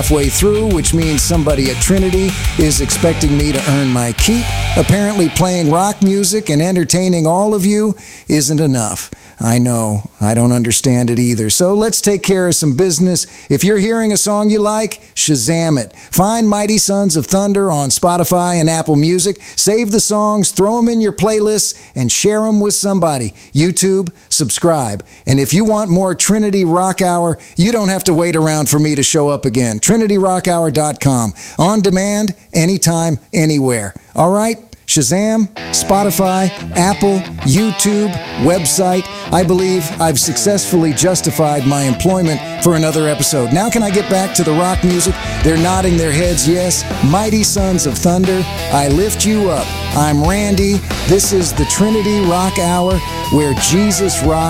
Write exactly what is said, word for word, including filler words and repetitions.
halfway through, which means somebody at Trinity is expecting me to earn my keep. Apparently playing rock music and entertaining all of you isn't enough. I know, I don't understand it either. So let's take care of some business. If you're hearing a song you like, Shazam it. Find Mighty Sons of Thunder on Spotify and Apple Music. Save the songs, throw them in your playlists, and share them with somebody. YouTube, subscribe. And if you want more Trinity Rock Hour, you don't have to wait around for me to show up again. Trinity Rock Hour dot com. On demand, anytime, anywhere. All right? Shazam, Spotify, Apple, YouTube, website. I believe I've successfully justified my employment for another episode. Now can I get back to the rock music? They're nodding their heads, yes. Mighty Sons of Thunder, I lift you up. I'm Randy. This is the Trinity Rock Hour, where Jesus rocks.